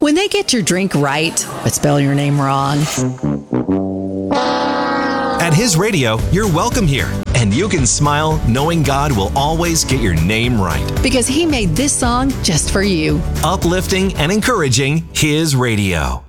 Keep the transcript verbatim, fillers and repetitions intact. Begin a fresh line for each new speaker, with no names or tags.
When they get your drink right, but spell your name wrong.
At His Radio, you're welcome here. And you can smile knowing God will always get your name right.
Because He made this song just for you.
Uplifting and encouraging His Radio.